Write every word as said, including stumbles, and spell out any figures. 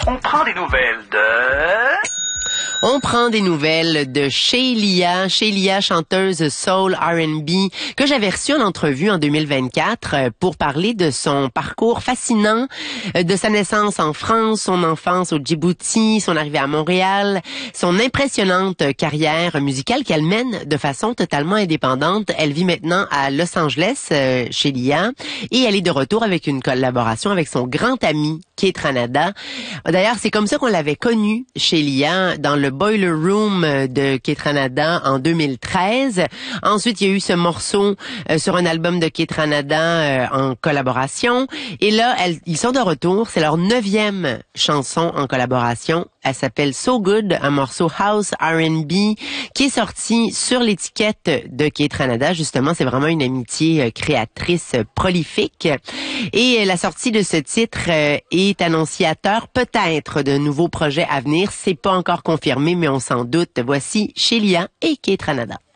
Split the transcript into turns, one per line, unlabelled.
On prend des nouvelles de...
On prend des nouvelles de Shelia, Shelia, chanteuse soul R and B, que j'avais reçue en entrevue en deux mille vingt-quatre pour parler de son parcours fascinant, de sa naissance en France, son enfance au Djibouti, son arrivée à Montréal, son impressionnante carrière musicale qu'elle mène de façon totalement indépendante. Elle vit maintenant à Los Angeles, euh, Shelia, et elle est de retour avec une collaboration avec son grand ami Keith Ranada. D'ailleurs, c'est comme ça qu'on l'avait connue, Shelia, dans le Boiler Room de Keith Ranada en deux mille treize. Ensuite, il y a eu ce morceau euh, sur un album de Keith Ranada euh, en collaboration. Et là, elles, ils sont de retour. C'est leur neuvième chanson en collaboration. Elle s'appelle So Good, un morceau house R and B qui est sorti sur l'étiquette de Keith Ranada. Justement, c'est vraiment une amitié créatrice prolifique. Et la sortie de ce titre est annonciateur peut-être de nouveaux projets à venir. C'est pas encore confirmé, mais on s'en doute. Voici Shelia et Keith Ranada.